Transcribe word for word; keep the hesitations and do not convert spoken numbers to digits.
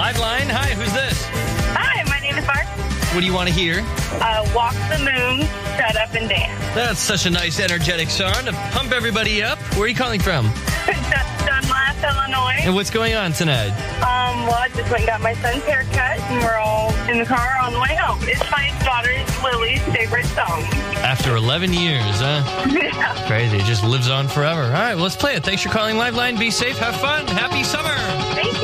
Live line. Hi, who's this? Hi, my name is Barb. What do you want to hear? Uh, Walk the Moon, Shut Up and Dance. That's such a nice, energetic song to pump everybody up. Where are you calling from? Dunlap, Illinois. And what's going on tonight? Um, well, I just went and got my son's haircut, and we're all in the car on the way home. It's my daughter Lily's favorite song. After eleven years, huh? Yeah. Crazy. It just lives on forever. All right, well, let's play it. Thanks for calling Live Line. Be safe. Have fun. Happy summer. Thank you.